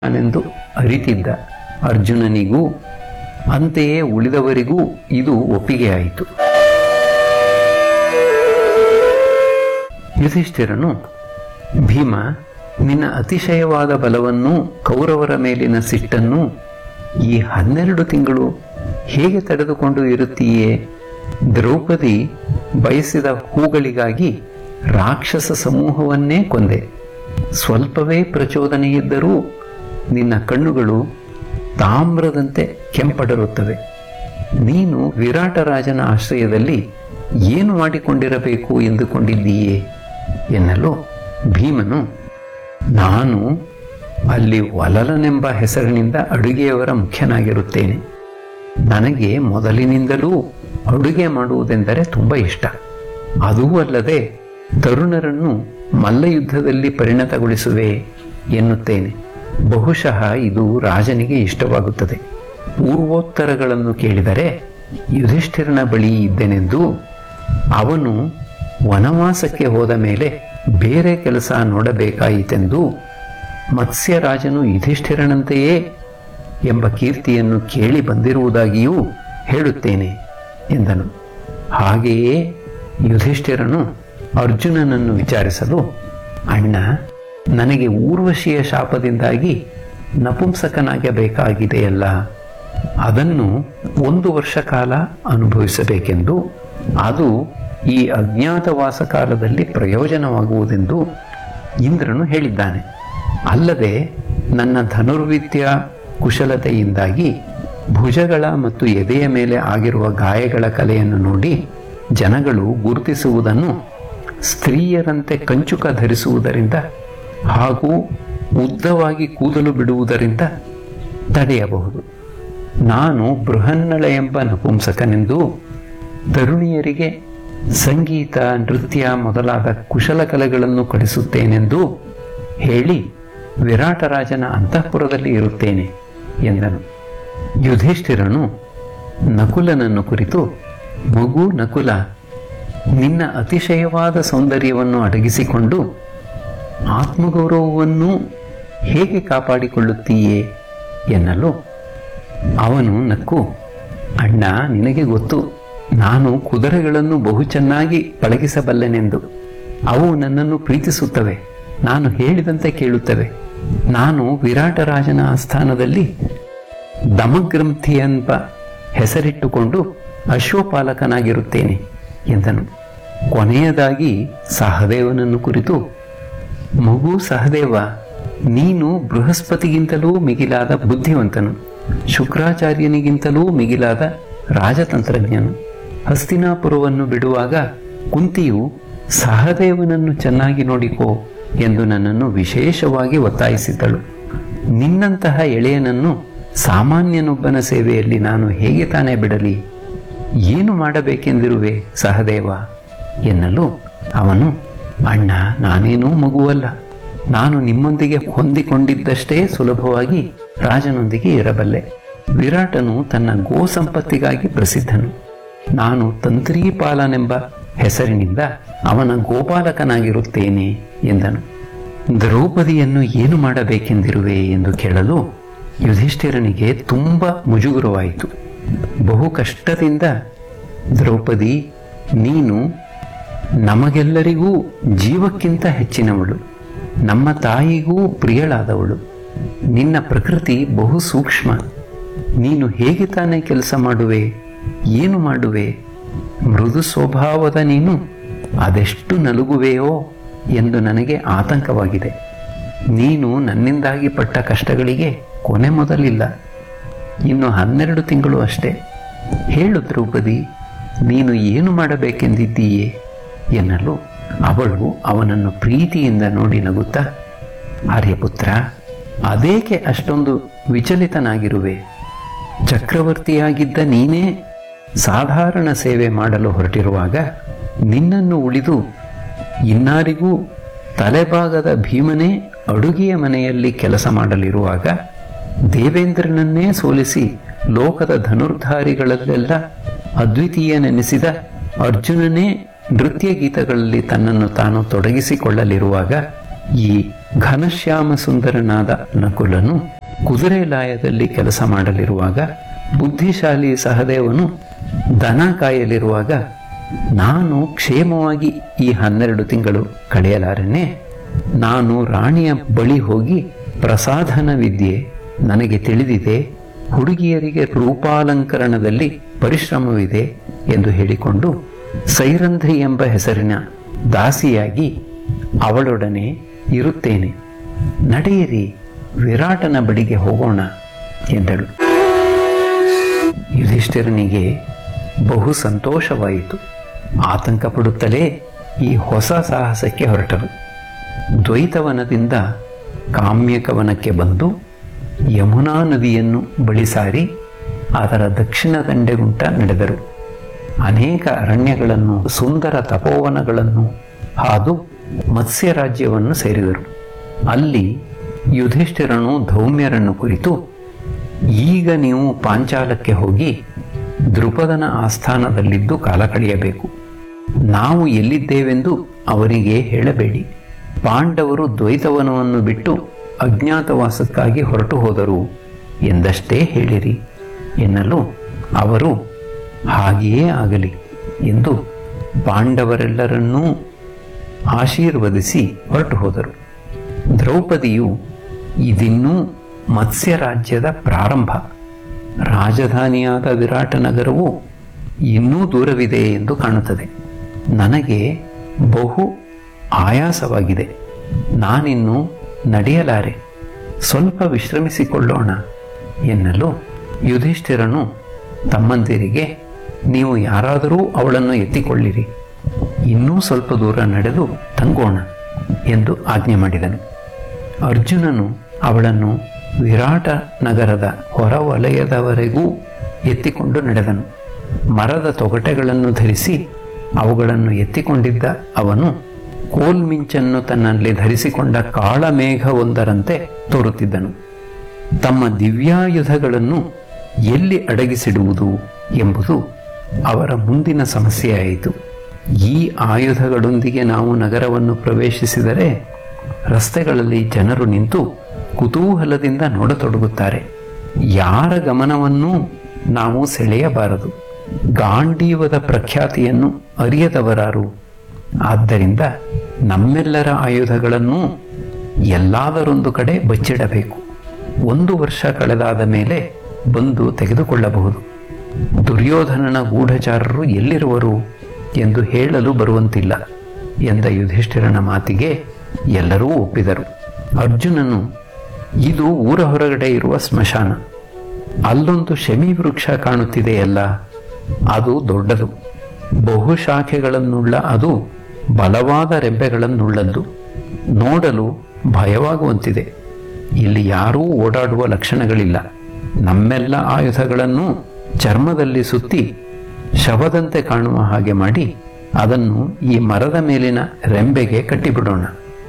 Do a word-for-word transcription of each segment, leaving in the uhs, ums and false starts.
ನಾನೆಂದು ಅರಿತಿದ್ದ ಅರ್ಜುನನಿಗೂ ಅಂತೆಯೇ ಉಳಿದವರಿಗೂ ಇದು ಒಪ್ಪಿಗೆಯಾಯಿತು. ಯುಧಿಷ್ಠಿರನು, ಭೀಮ, ನಿನ್ನ ಅತಿಶಯವಾದ ಬಲವನ್ನು, ಕೌರವರ ಮೇಲಿನ ಸಿಟ್ಟನ್ನು ಈ ಹನ್ನೆರಡು ತಿಂಗಳು ಹೇಗೆ ತಡೆದುಕೊಂಡು ಇರುತ್ತೀಯೇ? ದ್ರೌಪದಿ ಬಯಸಿದ ಹೂಗಳಿಗಾಗಿ ರಾಕ್ಷಸ ಸಮೂಹವನ್ನೇ ಕೊಂದೆ. ಸ್ವಲ್ಪವೇ ಪ್ರಚೋದನೆಯಿದ್ದರೂ ನಿನ್ನ ಕಣ್ಣುಗಳು ತಾಮ್ರದಂತೆ ಕೆಂಪಡರುತ್ತವೆ. ನೀನು ವಿರಾಟ ರಾಜನ ಆಶ್ರಯದಲ್ಲಿ ಏನು ಮಾಡಿಕೊಂಡಿರಬೇಕು ಎಂದುಕೊಂಡಿದ್ದೀಯೇ ಎನ್ನಲು ಭೀಮನು, ನಾನು ಅಲ್ಲಿ ವಲಲನೆಂಬ ಹೆಸರಿನಿಂದ ಅಡುಗೆಯವರ ಮುಖ್ಯನಾಗಿರುತ್ತೇನೆ. ನನಗೆ ಮೊದಲಿನಿಂದಲೂ ಅಡುಗೆ ಮಾಡುವುದೆಂದರೆ ತುಂಬ ಇಷ್ಟ. ಅದೂ ಅಲ್ಲದೆ ತರುಣರನ್ನು ಮಲ್ಲಯುದ್ಧದಲ್ಲಿ ಪರಿಣತಗೊಳಿಸುವೆ ಎನ್ನುತ್ತೇನೆ. ಬಹುಶಃ ಇದು ರಾಜನಿಗೆ ಇಷ್ಟವಾಗುತ್ತದೆ. ಪೂರ್ವೋತ್ತರಗಳನ್ನು ಕೇಳಿದರೆ ಯುಧಿಷ್ಠಿರನ ಬಳಿ ಇದ್ದೆನೆಂದು, ಅವನು ವನವಾಸಕ್ಕೆ ಹೋದ ಮೇಲೆ ಬೇರೆ ಕೆಲಸ ನೋಡಬೇಕಾಯಿತೆಂದು, ಮತ್ಸ್ಯರಾಜನು ಯುಧಿಷ್ಠಿರನಂತೆಯೇ ಎಂಬ ಕೀರ್ತಿಯನ್ನು ಕೇಳಿ ಬಂದಿರುವುದಾಗಿಯೂ ಹೇಳುತ್ತೇನೆ ಎಂದನು. ಹಾಗೆಯೇ ಯುಧಿಷ್ಠಿರನು ಅರ್ಜುನನನ್ನು ವಿಚಾರಿಸಲು, ಅಣ್ಣ, ನನಗೆ ಊರ್ವಶಿಯ ಶಾಪದಿಂದಾಗಿ ನಪುಂಸಕನಾಗಬೇಕಾಗಿದೆಯಲ್ಲ, ಅದನ್ನು ಒಂದು ವರ್ಷ ಕಾಲ ಅನುಭವಿಸಬೇಕೆಂದು, ಅದು ಈ ಅಜ್ಞಾತವಾಸ ಕಾಲದಲ್ಲಿ ಪ್ರಯೋಜನವಾಗುವುದೆಂದು ಇಂದ್ರನು ಹೇಳಿದ್ದಾನೆ. ಅಲ್ಲದೆ ನನ್ನ ಧನುರ್ವಿದ್ಯ ಕುಶಲತೆಯಿಂದಾಗಿ ಭುಜಗಳ ಮತ್ತು ಎದೆಯ ಮೇಲೆ ಆಗಿರುವ ಗಾಯಗಳ ಕಲೆಯನ್ನು ನೋಡಿ ಜನಗಳು ಗುರುತಿಸುವುದನ್ನು ಸ್ತ್ರೀಯರಂತೆ ಕಂಚುಕ ಧರಿಸುವುದರಿಂದ ಹಾಗೂ ಉದ್ದವಾಗಿ ಕೂದಲು ಬಿಡುವುದರಿಂದ ತಡೆಯಬಹುದು. ನಾನು ಬೃಹನ್ನಳ ಎಂಬ ನಪುಂಸಕನೆಂದು ತರುಣಿಯರಿಗೆ ಸಂಗೀತ, ನೃತ್ಯ ಮೊದಲಾದ ಕುಶಲ ಕಲೆಗಳನ್ನು ಕಲಿಸುತ್ತೇನೆಂದು ಹೇಳಿ ವಿರಾಟರಾಜನ ಅಂತಃಪುರದಲ್ಲಿ ಇರುತ್ತೇನೆ ಎಂದನು. ಯುಧಿಷ್ಠಿರನು ನಕುಲನನ್ನು ಕುರಿತು, ಮಗು ನಕುಲ, ನಿನ್ನ ಅತಿಶಯವಾದ ಸೌಂದರ್ಯವನ್ನು ಅಡಗಿಸಿಕೊಂಡು ಆತ್ಮಗೌರವವನ್ನು ಹೇಗೆ ಕಾಪಾಡಿಕೊಳ್ಳುತ್ತೀಯೇ ಎನ್ನಲು ಅವನು ನಕ್ಕು, ಅಣ್ಣ, ನಿನಗೆ ಗೊತ್ತು, ನಾನು ಕುದುರೆಗಳನ್ನು ಬಹು ಚೆನ್ನಾಗಿ ಪಳಗಿಸಬಲ್ಲೆನೆಂದು. ಅವು ನನ್ನನ್ನು ಪ್ರೀತಿಸುತ್ತವೆ, ನಾನು ಹೇಳಿದಂತೆ ಕೇಳುತ್ತವೆ. ನಾನು ವಿರಾಟರಾಜನ ಆಸ್ಥಾನದಲ್ಲಿ ದಮಗ್ರಂಥಿ ಎಂಬ ಹೆಸರಿಟ್ಟುಕೊಂಡು ಅಶ್ವಪಾಲಕನಾಗಿರುತ್ತೇನೆ ಎಂದನು. ಕೊನೆಯದಾಗಿ ಸಹದೇವನನ್ನು ಕುರಿತು, ಮಗು ಸಹದೇವ, ನೀನು ಬೃಹಸ್ಪತಿಗಿಂತಲೂ ಮಿಗಿಲಾದ ಬುದ್ಧಿವಂತನು, ಶುಕ್ರಾಚಾರ್ಯನಿಗಿಂತಲೂ ಮಿಗಿಲಾದ ರಾಜತಂತ್ರಜ್ಞನು. ಹಸ್ತಿನಾಪುರವನ್ನು ಬಿಡುವಾಗ ಕುಂತಿಯು ಸಹದೇವನನ್ನು ಚೆನ್ನಾಗಿ ನೋಡಿಕೋ ಎಂದು ನನ್ನನ್ನು ವಿಶೇಷವಾಗಿ ಒತ್ತಾಯಿಸಿದ್ದಳು. ನಿನ್ನಂತಹ ಎಳೆಯನನ್ನು ಸಾಮಾನ್ಯನೊಬ್ಬನ ಸೇವೆಯಲ್ಲಿ ನಾನು ಹೇಗೆ ತಾನೇ ಬಿಡಲಿ? ಏನು ಮಾಡಬೇಕೆಂದಿರುವೆ ಸಹದೇವ ಎನ್ನಲು ಅವನು, ಅಣ್ಣ, ನಾನೇನೂ ಮಗುವಲ್ಲ. ನಾನು ನಿಮ್ಮೊಂದಿಗೆ ಹೊಂದಿಕೊಂಡಿದ್ದಷ್ಟೇ ಸುಲಭವಾಗಿ ರಾಜನೊಂದಿಗೆ ಇರಬಲ್ಲೆ. ವಿರಾಟನು ತನ್ನ ಗೋ ಸಂಪತ್ತಿಗಾಗಿ ಪ್ರಸಿದ್ಧನು. ನಾನು ತಂತ್ರೀಪಾಲನೆಂಬ ಹೆಸರಿನಿಂದ ಅವನ ಗೋಪಾಲಕನಾಗಿರುತ್ತೇನೆ ಎಂದನು. ದ್ರೌಪದಿಯನ್ನು ಏನು ಮಾಡಬೇಕೆಂದಿರುವೆ ಎಂದು ಕೇಳಲು ಯುಧಿಷ್ಠಿರನಿಗೆ ತುಂಬ ಮುಜುಗುರವಾಯಿತು. ಬಹು ಕಷ್ಟದಿಂದ, ದ್ರೌಪದಿ, ನೀನು ನಮಗೆಲ್ಲರಿಗೂ ಜೀವಕ್ಕಿಂತ ಹೆಚ್ಚಿನವಳು, ನಮ್ಮ ತಾಯಿಗೂ ಪ್ರಿಯಳಾದವಳು. ನಿನ್ನ ಪ್ರಕೃತಿ ಬಹು ಸೂಕ್ಷ್ಮ. ನೀನು ಹೇಗೆ ತಾನೇ ಕೆಲಸ ಮಾಡುವೆ? ಏನು ಮಾಡುವೆ? ಮೃದು ಸ್ವಭಾವದ ನೀನು ಅದೆಷ್ಟು ನಲುಗುವೆಯೋ ಎಂದು ನನಗೆ ಆತಂಕವಾಗಿದೆ. ನೀನು ನನ್ನಿಂದಾಗಿ ಪಟ್ಟ ಕಷ್ಟಗಳಿಗೆ ಕೊನೆ ಮೊದಲಿಲ್ಲ. ಇನ್ನು ಹನ್ನೆರಡು ತಿಂಗಳು ಅಷ್ಟೇ. ಹೇಳು ದ್ರೌಪದಿ, ನೀನು ಏನು ಮಾಡಬೇಕೆಂದಿದ್ದೀಯೇ ಎನ್ನಲು ಅವಳು ಅವನನ್ನು ಪ್ರೀತಿಯಿಂದ ನೋಡಿ ನಗುತ್ತಾ, ಆರ್ಯಪುತ್ರ, ಅದೇಕೆ ಅಷ್ಟೊಂದು ವಿಚಲಿತನಾಗಿರುವೆ? ಚಕ್ರವರ್ತಿಯಾಗಿದ್ದ ನೀನೇ ಸಾಧಾರಣ ಸೇವೆ ಮಾಡಲು ಹೊರಟಿರುವಾಗ ನಿನ್ನನ್ನು ಉಳಿದು ಇನ್ನಾರಿಗೂ ತಲೆಭಾಗದ ಭೀಮನೇ ಅಡುಗೆಯ ಮನೆಯಲ್ಲಿ ಕೆಲಸ ಮಾಡಲಿರುವಾಗ, ದೇವೇಂದ್ರನನ್ನೇ ಸೋಲಿಸಿ ಲೋಕದ ಧನುರ್ಧಾರಿಗಳಲ್ಲೆಲ್ಲ ಅದ್ವಿತೀಯನೆನಿಸಿದ ಅರ್ಜುನನೇ ನೃತ್ಯ ಗೀತಗಳಲ್ಲಿ ತನ್ನನ್ನು ತಾನು ತೊಡಗಿಸಿಕೊಳ್ಳಲಿರುವಾಗ ಈ ಘನಶ್ಯಾಮ ಸುಂದರನಾದ ನಕುಲನು ಕುದುರೆ ಲಾಯದಲ್ಲಿ ಕೆಲಸ ಮಾಡಲಿರುವಾಗ, ಬುದ್ಧಿಶಾಲಿ ಸಹದೇವನು ದನ ಕಾಯಲಿರುವಾಗ, ನಾನು ಕ್ಷೇಮವಾಗಿ ಈ ಹನ್ನೆರಡು ತಿಂಗಳು ಕಳೆಯಲಾರೆನೆ. ನಾನು ರಾಣಿಯ ಬಳಿ ಹೋಗಿ ಪ್ರಸಾಧನ ವಿದ್ಯೆ ನನಗೆ ತಿಳಿದಿದೆ, ಹುಡುಗಿಯರಿಗೆ ರೂಪಾಲಂಕರಣದಲ್ಲಿ ಪರಿಶ್ರಮವಿದೆ ಎಂದು ಹೇಳಿಕೊಂಡು ಸೈರಂಧ್ರಿ ಎಂಬ ಹೆಸರಿನ ದಾಸಿಯಾಗಿ ಅವಳೊಡನೆ ಇರುತ್ತೇನೆ. ನಡೆಯಿರಿ, ವಿರಾಟನ ಬಳಿಗೆ ಹೋಗೋಣ ಎಂದಳು. ಯುಧಿಷ್ಠಿರನಿಗೆ ಬಹು ಸಂತೋಷವಾಯಿತು. ಆತಂಕ ಪಡುತ್ತಲೇ ಈ ಹೊಸ ಸಾಹಸಕ್ಕೆ ಹೊರಟರು. ದ್ವೈತವನದಿಂದ ಕಾಮ್ಯಕವನಕ್ಕೆ ಬಂದು ಯಮುನಾ ನದಿಯನ್ನು ಬಳಿ ಸಾರಿ ಅದರ ದಕ್ಷಿಣ ದಂಡೆಗುಂಟ ನಡೆದರು. ಅನೇಕ ಅರಣ್ಯಗಳನ್ನು, ಸುಂದರ ತಪೋವನಗಳನ್ನು ಹಾದು ಮತ್ಸ್ಯ ರಾಜ್ಯವನ್ನು ಸೇರಿದರು. ಅಲ್ಲಿ ಯುಧಿಷ್ಠಿರನು ಧೌಮ್ಯರನ್ನು ಕುರಿತು, ಈಗ ನೀವು ಪಾಂಚಾಲಕ್ಕೆ ಹೋಗಿ ದೃಪದನ ಆಸ್ಥಾನದಲ್ಲಿದ್ದು ಕಾಲ ಕಳೆಯಬೇಕು. ನಾವು ಎಲ್ಲಿದ್ದೇವೆಂದು ಅವರಿಗೆ ಹೇಳಬೇಡಿ. ಪಾಂಡವರು ದ್ವೈತವನವನ್ನು ಬಿಟ್ಟು ಅಜ್ಞಾತವಾಸಕ್ಕಾಗಿ ಹೊರಟು ಹೋದರು ಎಂದಷ್ಟೇ ಹೇಳಿರಿ ಎನ್ನಲು ಅವರು ಹಾಗೆಯೇ ಆಗಲಿ ಎಂದು ಪಾಂಡವರೆಲ್ಲರನ್ನೂ ಆಶೀರ್ವದಿಸಿ ಹೊರಟು ಹೋದರು. ದ್ರೌಪದಿಯು ಇದಿನ್ನೂ ಮತ್ಸ್ಯ ರಾಜ್ಯದ ಪ್ರಾರಂಭ, ರಾಜಧಾನಿಯಾದ ವಿರಾಟ ನಗರವು ಇನ್ನೂ ದೂರವಿದೆ ಎಂದು ಕಾಣುತ್ತದೆ. ನನಗೆ ಬಹು ಆಯಾಸವಾಗಿದೆ, ನಾನಿನ್ನು ನಡೆಯಲಾರೆ, ಸ್ವಲ್ಪ ವಿಶ್ರಮಿಸಿಕೊಳ್ಳೋಣ ಎನ್ನಲು ಯುಧಿಷ್ಠಿರನು ತಮ್ಮಂದಿರಿಗೆ, ನೀವು ಯಾರಾದರೂ ಅವಳನ್ನು ಎತ್ತಿಕೊಳ್ಳಿರಿ, ಇನ್ನೂ ಸ್ವಲ್ಪ ದೂರ ನಡೆದು ತಂಗೋಣ ಎಂದು ಆಜ್ಞೆ ಮಾಡಿದನು. ಅರ್ಜುನನು ಅವಳನ್ನು ವಿರಾಟ ನಗರದ ಹೊರವಲಯದವರೆಗೂ ಎತ್ತಿಕೊಂಡು ನಡೆದನು. ಮರದ ತೊಗಟೆಗಳನ್ನು ಧರಿಸಿ ಅವುಗಳನ್ನು ಎತ್ತಿಕೊಂಡಿದ್ದ ಅವನು ಕೋಲ್ಮಿಂಚನ್ನು ತನ್ನಲ್ಲಿ ಧರಿಸಿಕೊಂಡ ಕಾಳಮೇಘವೊಂದರಂತೆ ತೋರುತ್ತಿದ್ದನು. ತಮ್ಮ ದಿವ್ಯಾಯುಧಗಳನ್ನು ಎಲ್ಲಿ ಅಡಗಿಸಿಡುವುದು ಎಂಬುದು ಅವರ ಮುಂದಿನ ಸಮಸ್ಯೆಯಾಯಿತು. ಈ ಆಯುಧಗಳೊಂದಿಗೆ ನಾವು ನಗರವನ್ನು ಪ್ರವೇಶಿಸಿದರೆ ರಸ್ತೆಗಳಲ್ಲಿ ಜನರು ನಿಂತು ಕುತೂಹಲದಿಂದ ನೋಡತೊಡಗುತ್ತಾರೆ. ಯಾರ ಗಮನವನ್ನೂ ನಾವು ಸೆಳೆಯಬಾರದು. ಗಾಂಡೀವದ ಪ್ರಖ್ಯಾತಿಯನ್ನು ಅರಿಯದವರಾರು. ಆದ್ದರಿಂದ ನಮ್ಮೆಲ್ಲರ ಆಯುಧಗಳನ್ನು ಎಲ್ಲಾದರೊಂದು ಕಡೆ ಬಚ್ಚಿಡಬೇಕು. ಒಂದು ವರ್ಷ ಕಳೆದಾದ ಮೇಲೆ ಬಂದು ತೆಗೆದುಕೊಳ್ಳಬಹುದು. ದುರ್ಯೋಧನನ ಗೂಢಚಾರರು ಎಲ್ಲಿರುವರು ಎಂದು ಹೇಳಲು ಬರುವಂತಿಲ್ಲ ಎಂದ ಯುಧಿಷ್ಠಿರನ ಮಾತಿಗೆ ಎಲ್ಲರೂ ಒಪ್ಪಿದರು. ಅರ್ಜುನನು, ಇದು ಊರ ಹೊರಗಡೆ ಇರುವ ಸ್ಮಶಾನ, ಅಲ್ಲೊಂದು ಶಮಿ ವೃಕ್ಷ ಕಾಣುತ್ತಿದೆಯಲ್ಲ, ಅದು ದೊಡ್ಡದು, ಬಹುಶಾಖೆಗಳನ್ನುಳ್ಳ, ಅದು ಬಲವಾದ ರೆಂಬೆಗಳನ್ನುಳ್ಳದ್ದು, ನೋಡಲು ಭಯವಾಗುವಂತಿದೆ. ಇಲ್ಲಿ ಯಾರೂ ಓಡಾಡುವ ಲಕ್ಷಣಗಳಿಲ್ಲ. ನಮ್ಮೆಲ್ಲ ಆಯುಧಗಳನ್ನು ಚರ್ಮದಲ್ಲಿ ಸುತ್ತಿ ಶವದಂತೆ ಕಾಣುವ ಹಾಗೆ ಮಾಡಿ ಅದನ್ನು ಈ ಮರದ ಮೇಲಿನ ರೆಂಬೆಗೆ ಕಟ್ಟಿಬಿಡೋಣ.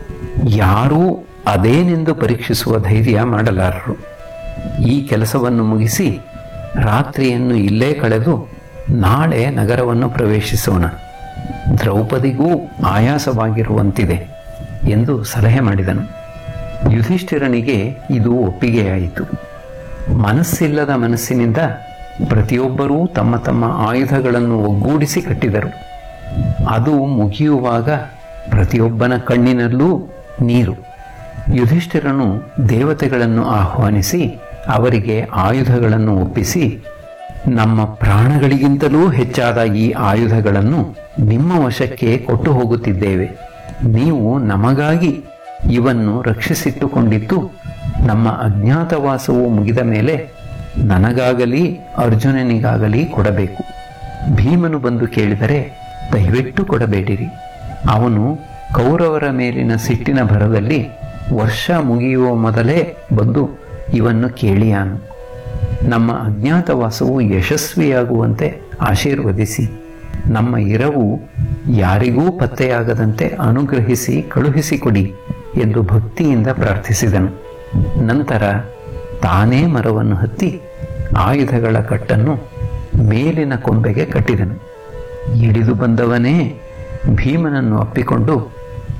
ಯಾರೂ ಅದೇನೆಂದು ಪರೀಕ್ಷಿಸುವ ಧೈರ್ಯ ಮಾಡಲಾರರು. ಈ ಕೆಲಸವನ್ನು ಮುಗಿಸಿ ರಾತ್ರಿಯನ್ನು ಇಲ್ಲೇ ಕಳೆದು ನಾಳೆ ನಗರವನ್ನು ಪ್ರವೇಶಿಸೋಣ. ದ್ರೌಪದಿಗೂ ಆಯಾಸವಾಗಿರುವಂತಿದೆ ಎಂದು ಸಲಹೆ ಮಾಡಿದನು. ಯುಧಿಷ್ಠಿರನಿಗೆ ಇದು ಒಪ್ಪಿಗೆಯಾಯಿತು. ಮನಸ್ಸಿಲ್ಲದ ಮನಸ್ಸಿನಿಂದ ಪ್ರತಿಯೊಬ್ಬರೂ ತಮ್ಮ ತಮ್ಮ ಆಯುಧಗಳನ್ನು ಒಗ್ಗೂಡಿಸಿ ಕಟ್ಟಿದರು. ಅದು ಮುಗಿಯುವಾಗ ಪ್ರತಿಯೊಬ್ಬನ ಕಣ್ಣಿನಲ್ಲೂ ನೀರು. ಯುಧಿಷ್ಠಿರನು ದೇವತೆಗಳನ್ನು ಆಹ್ವಾನಿಸಿ ಅವರಿಗೆ ಆಯುಧಗಳನ್ನು ಒಪ್ಪಿಸಿ, ನಮ್ಮ ಪ್ರಾಣಗಳಿಗಿಂತಲೂ ಹೆಚ್ಚಾದ ಈ ಆಯುಧಗಳನ್ನು ನಿಮ್ಮ ವಶಕ್ಕೆ ಕೊಟ್ಟು ಹೋಗುತ್ತಿದ್ದೇವೆ. ನೀವು ನಮಗಾಗಿ ಇವನ್ನು ರಕ್ಷಿಸಿಟ್ಟುಕೊಂಡಿದ್ದು ನಮ್ಮ ಅಜ್ಞಾತವಾಸವು ಮುಗಿದ ಮೇಲೆ ನನಗಾಗಲಿ ಅರ್ಜುನನಿಗಾಗಲಿ ಕೊಡಬೇಕು. ಭೀಮನು ಬಂದು ಕೇಳಿದರೆ ದಯವಿಟ್ಟು ಕೊಡಬೇಡಿರಿ. ಅವನು ಕೌರವರ ಮೇಲಿನ ಸಿಟ್ಟಿನ ಭರದಲ್ಲಿ ವರ್ಷ ಮುಗಿಯುವ ಮೊದಲೇ ಬಂದು ಇವನ್ನು ಕೇಳಿಯಾನು. ನಮ್ಮ ಅಜ್ಞಾತವಾಸವು ಯಶಸ್ವಿಯಾಗುವಂತೆ ಆಶೀರ್ವದಿಸಿ ನಮ್ಮ ಇರವು ಯಾರಿಗೂ ಪತ್ತೆಯಾಗದಂತೆ ಅನುಗ್ರಹಿಸಿ ಕಳುಹಿಸಿಕೊಡಿ ಎಂದು ಭಕ್ತಿಯಿಂದ ಪ್ರಾರ್ಥಿಸಿದನು. ನಂತರ ತಾನೇ ಮರವನ್ನು ಹತ್ತಿ ಆಯುಧಗಳ ಕಟ್ಟನ್ನು ಮೇಲಿನ ಕೊಂಬೆಗೆ ಕಟ್ಟಿದನು. ಇಳಿದು ಬಂದವನೇ ಭೀಮನನ್ನು ಅಪ್ಪಿಕೊಂಡು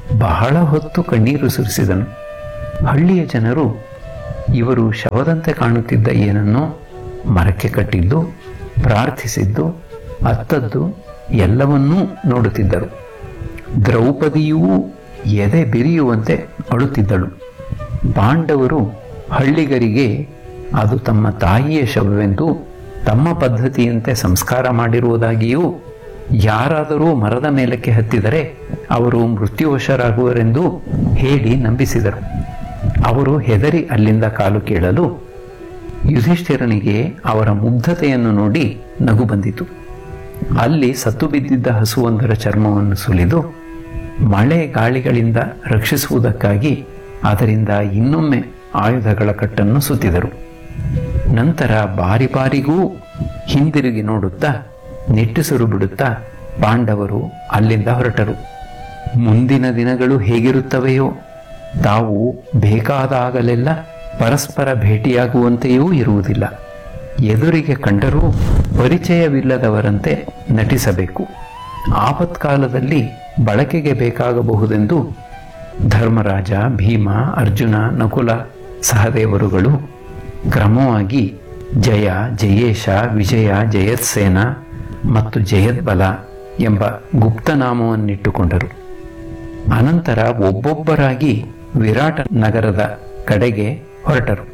ಬಹಳ ಹೊತ್ತು ಕಣ್ಣೀರು ಸುರಿಸಿದನು. ಹಳ್ಳಿಯ ಜನರು ಇವರು ಶವದಂತೆ ಕಾಣುತ್ತಿದ್ದ ಏನನ್ನೋ ಮರಕ್ಕೆ ಕಟ್ಟಿದ್ದು, ಪ್ರಾರ್ಥಿಸಿದ್ದು, ಅತ್ತದ್ದು ಎಲ್ಲವನ್ನೂ ನೋಡುತ್ತಿದ್ದರು. ದ್ರೌಪದಿಯೂ ಎದೆ ಬಿರಿಯುವಂತೆ ಅಳುತ್ತಿದ್ದಳು. ಪಾಂಡವರು ಹಳ್ಳಿಗರಿಗೆ ಅದು ತಮ್ಮ ತಾಯಿಯ ಶವವೆಂದು, ತಮ್ಮ ಪದ್ಧತಿಯಂತೆ ಸಂಸ್ಕಾರ ಮಾಡಿರುವುದಾಗಿಯೂ, ಯಾರಾದರೂ ಮರದ ಮೇಲಕ್ಕೆ ಹತ್ತಿದರೆ ಅವರು ಮೃತ್ಯುವಶರಾಗುವರೆಂದು ಹೇಳಿ ನಂಬಿಸಿದರು. ಅವರು ಹೆದರಿ ಅಲ್ಲಿಂದ ಕಾಲು ಕೇಳಲು ಯುಧಿಷ್ಠಿರನಿಗೆ ಅವರ ಮುಗ್ಧತೆಯನ್ನು ನೋಡಿ ನಗು ಬಂದಿತು. ಅಲ್ಲಿ ಸತ್ತು ಬಿದ್ದಿದ್ದ ಹಸುವೊಂದರ ಚರ್ಮವನ್ನು ಸುಲಿದು ಮಳೆ ಗಾಳಿಗಳಿಂದ ರಕ್ಷಿಸುವುದಕ್ಕಾಗಿ ಅದರಿಂದ ಇನ್ನೊಮ್ಮೆ ಆಯುಧಗಳ ಕಟ್ಟನ್ನು ಸುತ್ತಿದರು. ನಂತರ ಬಾರಿ ಬಾರಿಗೂ ಹಿಂದಿರುಗಿ ನೋಡುತ್ತಾ ನಿಟ್ಟುಸಿರು ಬಿಡುತ್ತಾ ಪಾಂಡವರು ಅಲ್ಲಿಂದ ಹೊರಟರು. ಮುಂದಿನ ದಿನಗಳು ಹೇಗಿರುತ್ತವೆಯೋ, ತಾವು ಬೇಕಾದಾಗಲೆಲ್ಲ ಪರಸ್ಪರ ಭೇಟಿಯಾಗುವಂತೆಯೂ ಇರುವುದಿಲ್ಲ. ಎದುರಿಗೆ ಕಂಡರೂ ಪರಿಚಯವಿಲ್ಲದವರಂತೆ ನಟಿಸಬೇಕು. ಆಪತ್ಕಾಲದಲ್ಲಿ ಬಳಕೆಗೆ ಬೇಕಾಗಬಹುದೆಂದು ಧರ್ಮರಾಜ, ಭೀಮ, ಅರ್ಜುನ, ನಕುಲ, ಸಹದೇವರುಗಳು ಕ್ರಮವಾಗಿ ಜಯ, ಜಯೇಶ, ವಿಜಯ, ಜಯತ್ಸೇನ ಮತ್ತು ಜಯದ್ಬಲ ಎಂಬ ಗುಪ್ತನಾಮವನ್ನಿಟ್ಟುಕೊಂಡರು. ಅನಂತರ ಒಬ್ಬೊಬ್ಬರಾಗಿ ವಿರಾಟ ನಗರದ ಕಡೆಗೆ ಹೊರಟರು.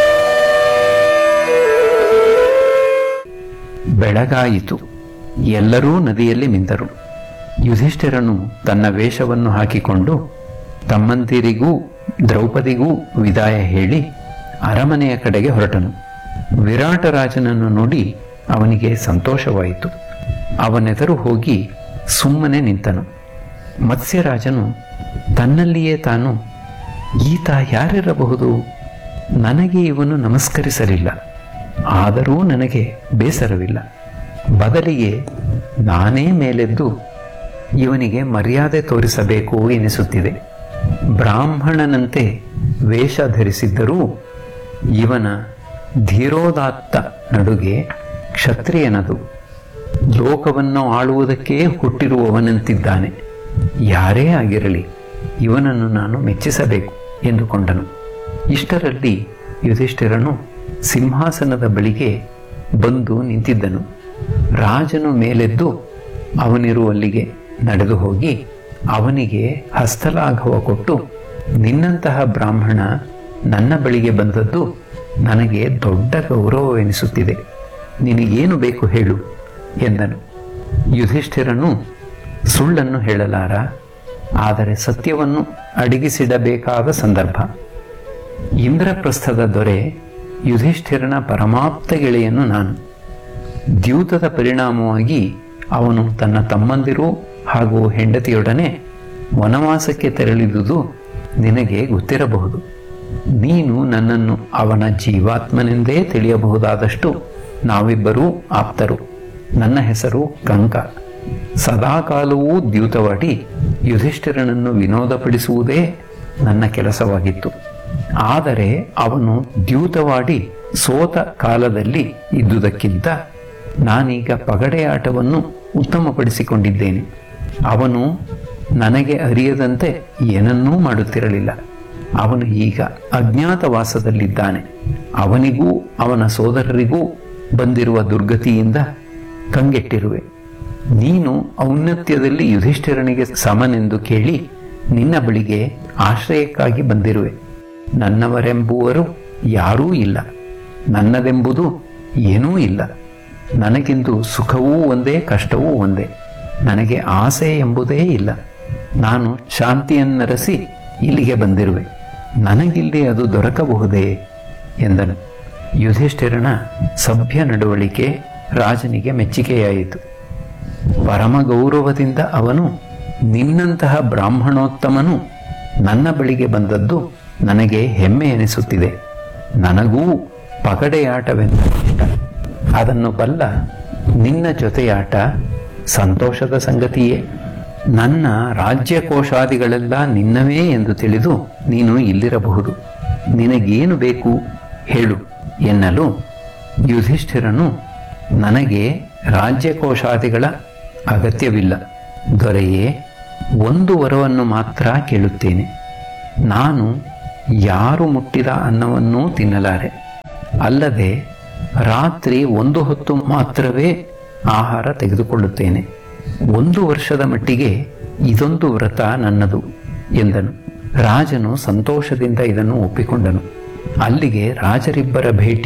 ಬೆಳಗಾಯಿತು. ಎಲ್ಲರೂ ನದಿಯಲ್ಲಿ ಮಿಂದರು. ಯುಧಿಷ್ಠಿರನು ತನ್ನ ವೇಷವನ್ನು ಹಾಕಿಕೊಂಡು ತಮ್ಮಂದಿರಿಗೂ ದ್ರೌಪದಿಗೂ ವಿದಾಯ ಹೇಳಿ ಅರಮನೆಯ ಕಡೆಗೆ ಹೊರಟನು. ವಿರಾಟರಾಜನನ್ನು ನೋಡಿ ಅವನಿಗೆ ಸಂತೋಷವಾಯಿತು. ಅವನೆದರು ಹೋಗಿ ಸುಮ್ಮನೆ ನಿಂತನು. ಮತ್ಸ್ಯರಾಜನು ತನ್ನಲ್ಲಿಯೇ ತಾನು, ಈತ ಯಾರಿರಬಹುದು? ನನಗೆ ಇವನು ನಮಸ್ಕರಿಸಲಿಲ್ಲ. ಆದರೂ ನನಗೆ ಬೇಸರವಿಲ್ಲ. ಬದಲಿಗೆ ನಾನೇ ಮೇಲೆದ್ದು ಇವನಿಗೆ ಮರ್ಯಾದೆ ತೋರಿಸಬೇಕು ಎನಿಸುತ್ತಿದೆ. ಬ್ರಾಹ್ಮಣನಂತೆ ವೇಷ ಧರಿಸಿದ್ದರೂ ಇವನ ಧೀರೋದಾತ್ತ ನಡುಗೆ ಕ್ಷತ್ರಿಯನದು. ಲೋಕವನ್ನು ಆಳುವುದಕ್ಕೆ ಹುಟ್ಟಿರುವವನಂತಿದ್ದಾನೆ. ಯಾರೇ ಆಗಿರಲಿ ಇವನನ್ನು ನಾನು ಮೆಚ್ಚಿಸಬೇಕು ಎಂದುಕೊಂಡನು. ಇಷ್ಟರಲ್ಲಿ ಯುಧಿಷ್ಠಿರನು ಸಿಂಹಾಸನದ ಬಳಿಗೆ ಬಂದು ನಿಂತಿದ್ದನು. ರಾಜನು ಮೇಲೆದ್ದು ಅವನಿರುವಲ್ಲಿಗೆ ನಡೆದು ಹೋಗಿ ಅವನಿಗೆ ಹಸ್ತಲಾಘವ ಕೊಟ್ಟು, ನಿನ್ನಂತಹ ಬ್ರಾಹ್ಮಣ ನನ್ನ ಬಳಿಗೆ ಬಂದದ್ದು ನನಗೆ ದೊಡ್ಡ ಗೌರವವೆನಿಸುತ್ತಿದೆ. ನಿನಗೇನು ಬೇಕು ಹೇಳು ಎಂದನು. ಯುಧಿಷ್ಠಿರನು ಸುಳ್ಳನ್ನು ಹೇಳಲಾರ, ಆದರೆ ಸತ್ಯವನ್ನು ಅಡಗಿಸಿಡಬೇಕಾದ ಸಂದರ್ಭ. ಇಂದ್ರಪ್ರಸ್ಥದ ದೊರೆ ಯುಧಿಷ್ಠಿರನ ಪರಮಾಪ್ತ ಗೆಳೆಯನು ನಾನು. ದ್ಯೂತದ ಪರಿಣಾಮವಾಗಿ ಅವನು ತನ್ನ ತಮ್ಮಂದಿರು ಹಾಗೂ ಹೆಂಡತಿಯೊಡನೆ ವನವಾಸಕ್ಕೆ ತೆರಳಿದುದು ನಿನಗೆ ಗೊತ್ತಿರಬಹುದು. ನೀನು ನನ್ನನ್ನು ಅವನ ಜೀವಾತ್ಮನೆಂದೇ ತಿಳಿಯಬಹುದಾದಷ್ಟು ನಾವಿಬ್ಬರೂ ಆಪ್ತರು. ನನ್ನ ಹೆಸರು ಕಂಕ. ಸದಾಕಾಲವೂ ದ್ಯೂತವಾಡಿ ಯುಧಿಷ್ಠಿರನನ್ನು ವಿನೋದಪಡಿಸುವುದೇ ನನ್ನ ಕೆಲಸವಾಗಿತ್ತು. ಆದರೆ ಅವನು ದ್ಯೂತವಾಡಿ ಸೋತ ಕಾಲದಲ್ಲಿ ಇದ್ದುದಕ್ಕಿಂತ ನಾನೀಗ ಪಗಡೆಯಾಟವನ್ನು ಉತ್ತಮಪಡಿಸಿಕೊಂಡಿದ್ದೇನೆ. ಅವನು ನನಗೆ ಅರಿಯದಂತೆ ಏನನ್ನೂ ಮಾಡುತ್ತಿರಲಿಲ್ಲ. ಅವನು ಈಗ ಅಜ್ಞಾತವಾಸದಲ್ಲಿದ್ದಾನೆ. ಅವನಿಗೂ ಅವನ ಸೋದರರಿಗೂ ಬಂದಿರುವ ದುರ್ಗತಿಯಿಂದ ಕಂಗೆಟ್ಟಿರುವೆ. ನೀನು ಔನ್ನತ್ಯದಲ್ಲಿ ಯುಧಿಷ್ಠಿರನಿಗೆ ಸಮನೆಂದು ಕೇಳಿ ನಿನ್ನ ಬಳಿಗೆ ಆಶ್ರಯಕ್ಕಾಗಿ ಬಂದಿರುವೆ. ನನ್ನವರೆಂಬುವರು ಯಾರೂ ಇಲ್ಲ. ನನ್ನದೆಂಬುದು ಏನೂ ಇಲ್ಲ. ನನಗಿಂದು ಸುಖವೂ ಒಂದೇ, ಕಷ್ಟವೂ ಒಂದೇ. ನನಗೆ ಆಸೆ ಎಂಬುದೇ ಇಲ್ಲ. ನಾನು ಶಾಂತಿಯನ್ನರಸಿ ಇಲ್ಲಿಗೆ ಬಂದಿರುವೆ. ನನಗಿಲ್ಲಿ ಅದು ದೊರಕಬಹುದೇ ಎಂದನು. ಯುಧಿಷ್ಠಿರನ ಸಭ್ಯ ನಡವಳಿಕೆ ರಾಜನಿಗೆ ಮೆಚ್ಚುಗೆಯಾಯಿತು. ಪರಮ ಗೌರವದಿಂದ ಅವನು, ನಿನ್ನಂತಹ ಬ್ರಾಹ್ಮಣೋತ್ತಮನು ನನ್ನ ಬಳಿಗೆ ಬಂದದ್ದು ನನಗೆ ಹೆಮ್ಮೆ ಎನಿಸುತ್ತಿದೆ. ನನಗೂ ಪಗಡೆಯಾಟವೆಂದ ಇಷ್ಟ. ಅದನ್ನು ಬಲ್ಲ ನಿನ್ನ ಜೊತೆಯಾಟ ಸಂತೋಷದ ಸಂಗತಿಯೇ. ನನ್ನ ರಾಜ್ಯಕೋಶಾದಿಗಳೆಲ್ಲ ನಿನ್ನವೇ ಎಂದು ತಿಳಿದು ನೀನು ಇಲ್ಲಿರಬಹುದು. ನಿನಗೇನು ಬೇಕು ಹೇಳು ಎನ್ನಲು ಯುಧಿಷ್ಠಿರನು, ನನಗೆ ರಾಜ್ಯಕೋಶಾದಿಗಳ ಅಗತ್ಯವಿಲ್ಲ ದೊರೆಯೇ. ಒಂದು ವರವನ್ನು ಮಾತ್ರ ಕೇಳುತ್ತೇನೆ. ನಾನು ಯಾರು ಮುಟ್ಟಿದ ಅನ್ನವನ್ನೂ ತಿನ್ನಲಾರೆ. ಅಲ್ಲದೆ ರಾತ್ರಿ ಒಂದು ಹೊತ್ತು ಮಾತ್ರವೇ ಆಹಾರ ತೆಗೆದುಕೊಳ್ಳುತ್ತೇನೆ. ಒಂದು ವರ್ಷದ ಮಟ್ಟಿಗೆ ಇದೊಂದು ವ್ರತ ನನ್ನದು ಎಂದನು. ರಾಜನು ಸಂತೋಷದಿಂದ ಇದನ್ನು ಒಪ್ಪಿಕೊಂಡನು. ಅಲ್ಲಿಗೆ ರಾಜರಿಬ್ಬರ ಭೇಟಿ